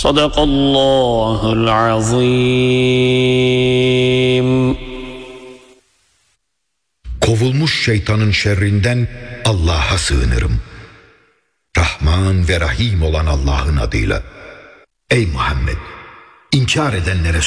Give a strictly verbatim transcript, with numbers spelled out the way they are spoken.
Sadakallahul azim. Kovulmuş şeytanın şerrinden Allah'a sığınırım. Rahman ve Rahim olan Allah'ın adıyla. Ey Muhammed! İnkar edenlere